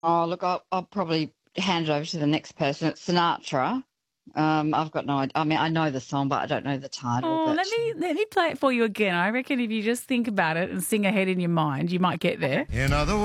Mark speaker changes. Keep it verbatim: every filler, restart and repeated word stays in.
Speaker 1: Oh, look, I'll, I'll probably hand it over to the next person. It's Sinatra. Um, I've got no idea. I mean, I know the song, but I don't know the title.
Speaker 2: Oh, let
Speaker 1: But
Speaker 2: me let me play it for you again. I reckon if you just think about it and sing ahead in your mind, you might get there.
Speaker 3: In other